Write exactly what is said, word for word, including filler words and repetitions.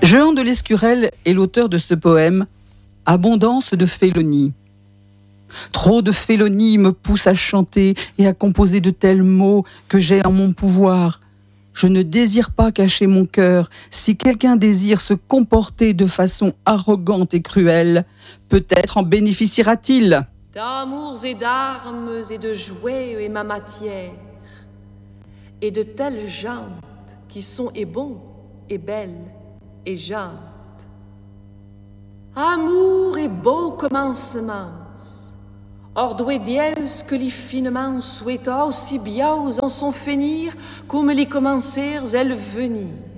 Jehan de l'Escurel est l'auteur de ce poème « Abondance de félonie ». Trop de félonie me pousse à chanter et à composer de tels mots que j'ai en mon pouvoir. Je ne désire pas cacher mon cœur. Si quelqu'un désire se comporter de façon arrogante et cruelle, peut-être en bénéficiera-t-il. D'amours et d'armes et de jouets est ma matière, et de telles jantes qui sont et bons et belles et jantes. Amour et beau commencement, ordue Deus que li finement souhaita aussi bien en son finir comme les commencèrent elles venir.